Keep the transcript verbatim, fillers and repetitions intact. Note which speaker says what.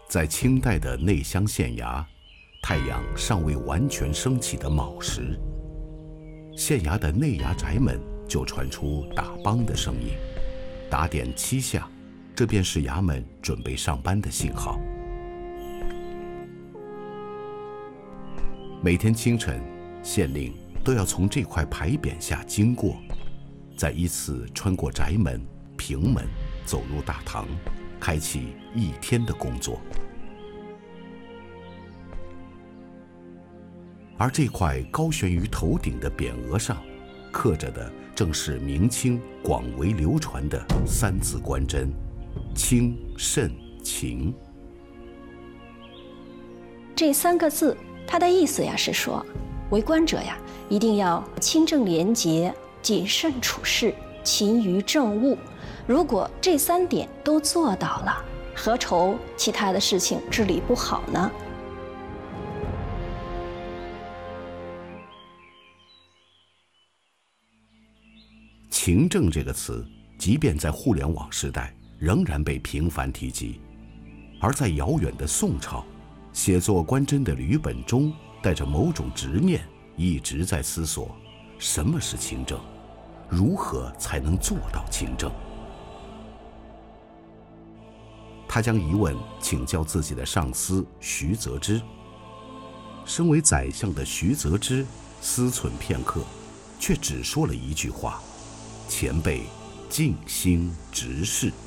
Speaker 1: 在清代的内乡县衙，太阳尚未完全升起的卯时，县衙的内衙宅门就传出打梆的声音，打点七下，这便是衙门准备上班的信号。每天清晨，县令都要从这块牌匾下经过，再依次穿过宅门、平门，走入大堂，开启一天的工作。而这块高悬于头顶的匾额上，刻着的正是明清广为流传的三字官箴：清、慎、勤。
Speaker 2: 这三个字，它的意思呀是说，为官者呀，一定要清正廉洁、谨慎处事、勤于政务。如果这三点都做到了，何愁其他的事情治理不好呢？
Speaker 1: 勤政这个词，即便在互联网时代，仍然被频繁提及。而在遥远的宋朝，写作官箴的吕本中带着某种执念，一直在思索什么是勤政，如何才能做到勤政。他将疑问请教自己的上司徐则之。身为宰相的徐则之思忖片刻，却只说了一句话：前辈静心直事。